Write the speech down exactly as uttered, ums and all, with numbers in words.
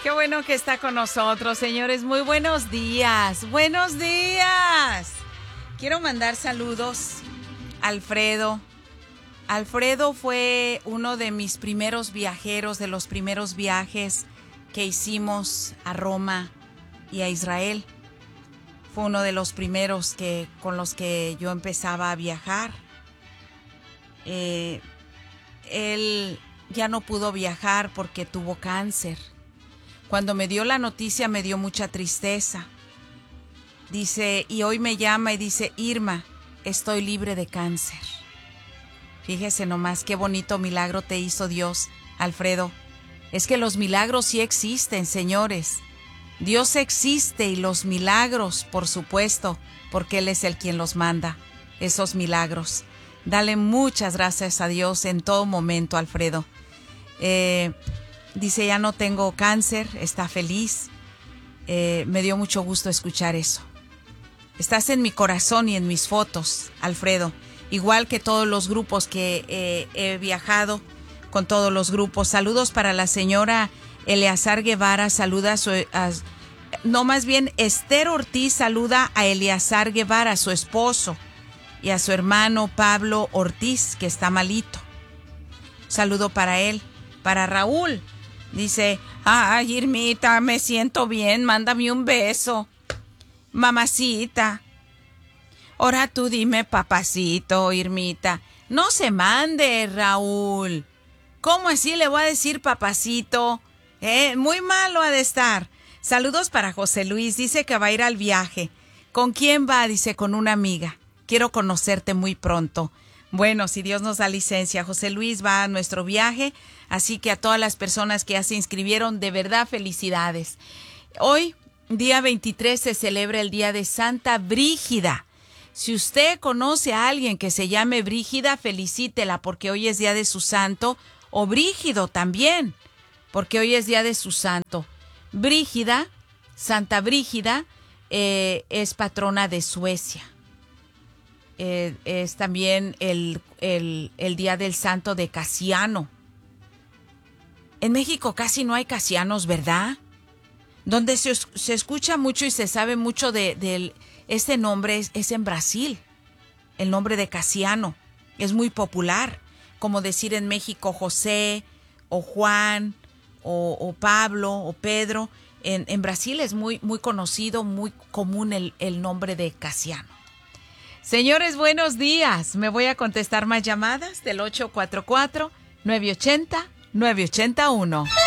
Qué bueno que está con nosotros, señores. Muy buenos días. Buenos días. Quiero mandar saludos a Alfredo. Alfredo fue uno de mis primeros viajeros, de los primeros viajes que hicimos a Roma y a Israel. Fue uno de los primeros que, con los que yo empezaba a viajar. Eh, él ya no pudo viajar porque tuvo cáncer. Cuando me dio la noticia me dio mucha tristeza. Dice, y hoy me llama y dice, Irma, estoy libre de cáncer. Fíjese nomás qué bonito milagro te hizo Dios, Alfredo. Es que los milagros sí existen, señores. Dios existe y los milagros, por supuesto, porque Él es el quien los manda, esos milagros. Dale muchas gracias a Dios en todo momento, Alfredo. Eh, dice, ya no tengo cáncer, está feliz. Eh, me dio mucho gusto escuchar eso. Estás en mi corazón y en mis fotos, Alfredo. Igual que todos los grupos que eh, he viajado, con todos los grupos. Saludos para la señora Eleazar Guevara, saluda a su... A, no, más bien Esther Ortiz saluda a Eleazar Guevara, su esposo, y a su hermano Pablo Ortiz, que está malito. Saludo para él. Para Raúl, dice, ay, Irmita, me siento bien, mándame un beso. Mamacita. Ahora tú dime, papacito, Irmita. No se mande, Raúl. ¿Cómo así le voy a decir papacito? Eh, muy malo ha de estar. Saludos para José Luis, dice que va a ir al viaje. ¿Con quién va? Dice, con una amiga. Quiero conocerte muy pronto. Bueno, si Dios nos da licencia, José Luis va a nuestro viaje, así que a todas las personas que ya se inscribieron, de verdad, felicidades. Hoy, día veintitrés, se celebra el Día de Santa Brígida. Si usted conoce a alguien que se llame Brígida, felicítela, porque hoy es día de su santo, o Brígido también, porque hoy es día de su santo. Brígida, Santa Brígida, eh, es patrona de Suecia. Eh, es también el, el, el día del santo de Casiano. En México casi no hay casianos, ¿verdad? Donde se, se escucha mucho y se sabe mucho de, de este nombre es, es en Brasil. El nombre de Casiano es muy popular, como decir en México José o Juan o, o Pablo o Pedro. En, en Brasil es muy, muy conocido, muy común el, el nombre de Casiano. Señores, buenos días. Me voy a contestar más llamadas del ocho cuatro cuatro, nueve ocho cero, nueve ocho uno.